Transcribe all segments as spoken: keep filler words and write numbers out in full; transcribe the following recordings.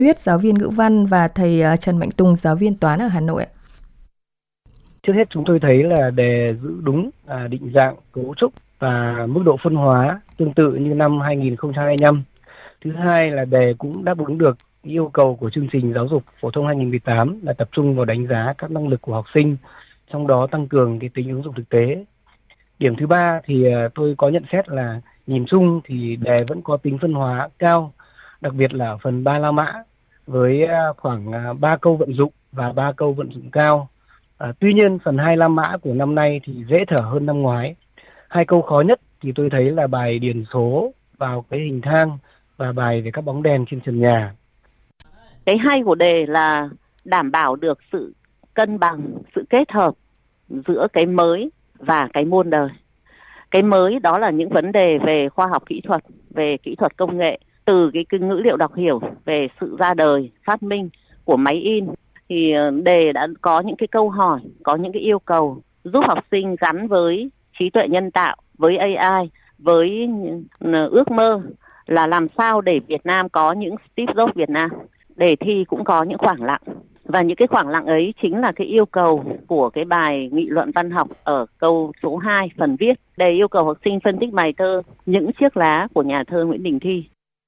Tuyết, giáo viên ngữ văn, và thầy Trần Mạnh Tùng, giáo viên toán ở Hà Nội. Trước hết chúng tôi thấy là đề giữ đúng à, định dạng, cấu trúc và mức độ phân hóa tương tự như năm hai nghìn không trăm hai mươi lăm. Thứ hai là đề cũng đáp ứng được yêu cầu của chương trình giáo dục phổ thông hai nghìn không trăm mười tám là tập trung vào đánh giá các năng lực của học sinh, trong đó tăng cường cái tính ứng dụng thực tế. Điểm thứ ba thì tôi có nhận xét là nhìn chung thì đề vẫn có tính phân hóa cao, đặc biệt là ở phần ba la mã với khoảng ba câu vận dụng và ba câu vận dụng cao. À, tuy nhiên phần hai la mã của năm nay thì dễ thở hơn năm ngoái. Hai câu khó nhất thì tôi thấy là bài điền số vào cái hình thang và bài về các bóng đèn trên trần nhà. Cái hay của đề là đảm bảo được sự cân bằng, sự kết hợp giữa cái mới và cái muôn đời. Cái mới đó là những vấn đề về khoa học kỹ thuật, về kỹ thuật công nghệ, từ cái ngữ liệu đọc hiểu, về sự ra đời, phát minh của máy in. Thì đề đã có những cái câu hỏi, có những cái yêu cầu giúp học sinh gắn với trí tuệ nhân tạo, với a i, với ước mơ là làm sao để Việt Nam có những Steve Jobs Việt Nam. Đề thi cũng có những khoảng lặng, và những cái khoảng lặng ấy chính là cái yêu cầu của cái bài nghị luận văn học ở câu số hai phần viết. Đề yêu cầu học sinh phân tích bài thơ Những chiếc lá của nhà thơ Nguyễn Đình Thi.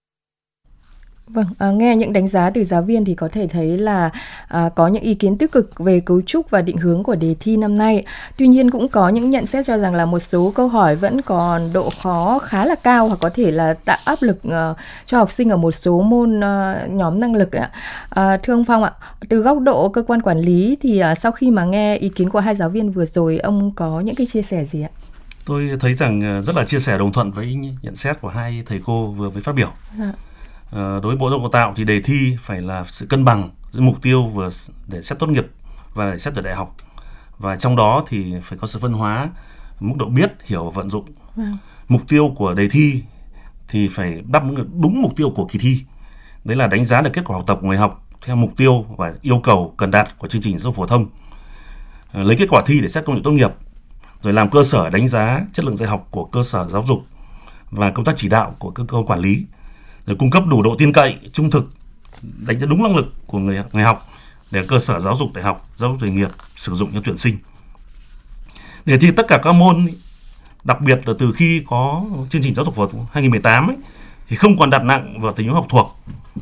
Vâng, à, nghe những đánh giá từ giáo viên thì có thể thấy là à, có những ý kiến tích cực về cấu trúc và định hướng của đề thi năm nay. Tuy nhiên cũng có những nhận xét cho rằng là một số câu hỏi vẫn còn độ khó khá là cao, hoặc có thể là tạo áp lực uh, cho học sinh ở một số môn uh, nhóm năng lực ạ. À, thưa ông Phong ạ, từ góc độ cơ quan quản lý thì uh, sau khi mà nghe ý kiến của hai giáo viên vừa rồi, ông có những cái chia sẻ gì ạ? Tôi thấy rằng rất là chia sẻ, đồng thuận với nhận xét của hai thầy cô vừa mới phát biểu. Dạ. Đối với Bộ Giáo dục Đào tạo thì đề thi phải là sự cân bằng giữa mục tiêu vừa để xét tốt nghiệp và để xét tuyển đại học, và trong đó thì phải có sự phân hóa mức độ biết, hiểu và vận dụng. Wow. Mục tiêu của đề thi thì phải đáp ứng được đúng mục tiêu của kỳ thi, đấy là đánh giá được kết quả học tập của người học theo mục tiêu và yêu cầu cần đạt của chương trình giáo dục phổ thông, lấy kết quả thi để xét công nhận tốt nghiệp, rồi làm cơ sở đánh giá chất lượng dạy học của cơ sở giáo dục và công tác chỉ đạo của cơ quan quản lý, rồi cung cấp đủ độ tin cậy, trung thực, đánh giá đúng năng lực của người, người học để cơ sở giáo dục đại học, giáo dục nghề nghiệp sử dụng cho tuyển sinh. Đề thi tất cả các môn, đặc biệt là từ khi có chương trình giáo dục phổ thông hai nghìn không trăm mười tám ấy, thì không còn đặt nặng vào tình huống học thuộc,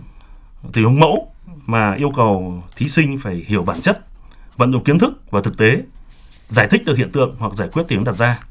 tình huống mẫu, mà yêu cầu thí sinh phải hiểu bản chất, vận dụng kiến thức và thực tế, giải thích được hiện tượng hoặc giải quyết tình huống đặt ra.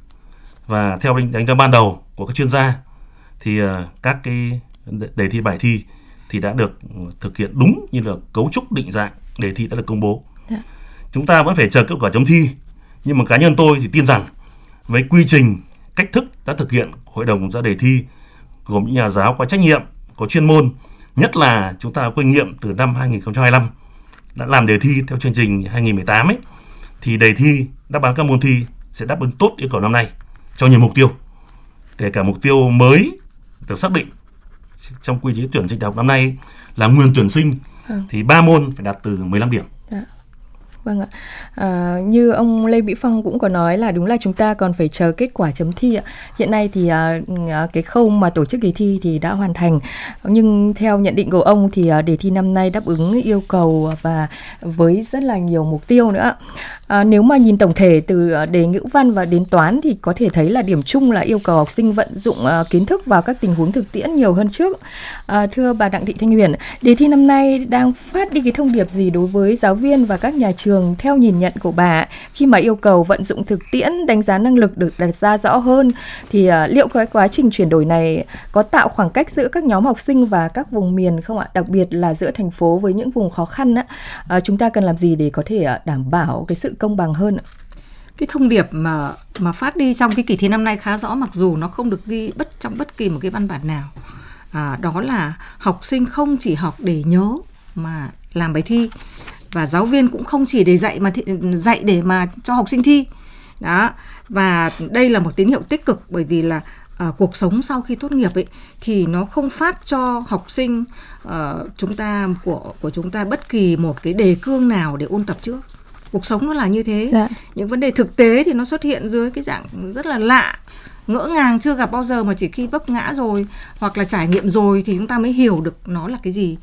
Và theo đánh giá ban đầu của các chuyên gia thì uh, các cái đề thi, bài thi thì đã được thực hiện đúng như là cấu trúc định dạng đề thi đã được công bố. Yeah. Chúng ta vẫn phải chờ kết quả chấm thi, nhưng mà cá nhân tôi thì tin rằng với quy trình, cách thức đã thực hiện của Hội đồng ra đề thi, gồm những nhà giáo có trách nhiệm, có chuyên môn, nhất là chúng ta có kinh nghiệm từ năm hai nghìn không trăm hai mươi lăm đã làm đề thi theo chương trình hai nghìn không trăm mười tám ấy, thì đề thi đáp án các môn thi sẽ đáp ứng tốt yêu cầu năm nay cho nhiều mục tiêu, kể cả mục tiêu mới được xác định trong quy chế tuyển sinh đại học năm nay là nguyên tuyển sinh. Ừ. Thì ba môn phải đạt từ mười lăm điểm. Dạ. Vâng ạ. À, như ông Lê Mỹ Phong cũng có nói là đúng là chúng ta còn phải chờ kết quả chấm thi ạ. Hiện nay thì à, cái khâu mà tổ chức kỳ thi thì đã hoàn thành, nhưng theo nhận định của ông thì à, đề thi năm nay đáp ứng yêu cầu và với rất là nhiều mục tiêu nữa. À, nếu mà nhìn tổng thể từ đề ngữ văn và đến toán thì có thể thấy là điểm chung là yêu cầu học sinh vận dụng uh, kiến thức vào các tình huống thực tiễn nhiều hơn trước. À, thưa bà Đặng Thị Thanh Huyền, đề thi năm nay đang phát đi cái thông điệp gì đối với giáo viên và các nhà trường theo nhìn nhận của bà, khi mà yêu cầu vận dụng thực tiễn, đánh giá năng lực được đặt ra rõ hơn, thì uh, liệu cái quá trình chuyển đổi này có tạo khoảng cách giữa các nhóm học sinh và các vùng miền không ạ? Đặc biệt là giữa thành phố với những vùng khó khăn á, uh, chúng ta cần làm gì để có thể uh, đảm bảo cái sự công bằng hơn ạ? Cái thông điệp mà mà phát đi trong cái kỳ thi năm nay khá rõ, mặc dù nó không được ghi bất trong bất kỳ một cái văn bản nào. À, đó là học sinh không chỉ học để nhớ mà làm bài thi, và giáo viên cũng không chỉ để dạy mà th- dạy để mà cho học sinh thi. Đó. Và đây là một tín hiệu tích cực, bởi vì là uh, cuộc sống sau khi tốt nghiệp ấy thì nó không phát cho học sinh uh, chúng ta của của chúng ta bất kỳ một cái đề cương nào để ôn tập trước. Cuộc sống nó là như thế. Dạ. Những vấn đề thực tế thì nó xuất hiện dưới cái dạng rất là lạ, ngỡ ngàng, chưa gặp bao giờ, mà chỉ khi vấp ngã rồi hoặc là trải nghiệm rồi thì chúng ta mới hiểu được nó là cái gì.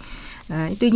Đấy, tuy